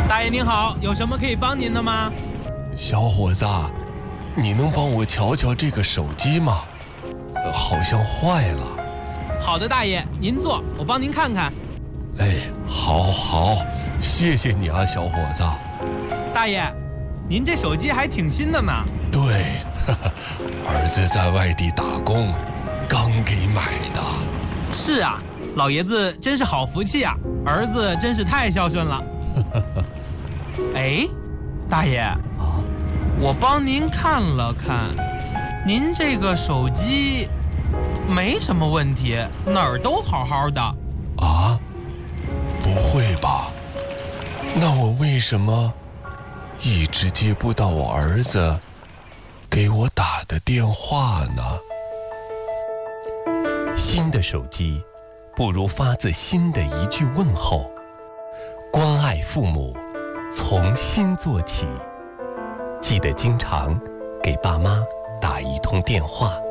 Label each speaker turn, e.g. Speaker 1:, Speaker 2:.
Speaker 1: 大爷您好，有什么可以帮您的吗？
Speaker 2: 小伙子，你能帮我瞧瞧这个手机吗？好像坏了。
Speaker 1: 好的，大爷，您坐，我帮您看看。
Speaker 2: 哎，好，谢谢你啊，小伙子。
Speaker 1: 大爷，您这手机还挺新的呢。
Speaker 2: 对，儿子在外地打工，刚给买的。
Speaker 1: 是啊，老爷子真是好福气啊，儿子真是太孝顺了。哎，大爷啊，我帮您看了看，您这个手机没什么问题，哪儿都好好的。
Speaker 2: 啊？不会吧？那我为什么一直接不到我儿子给我打的电话呢？新的手机不如发自心的一句问候。关爱父母，从心做起。记得经常给爸妈打一通电话。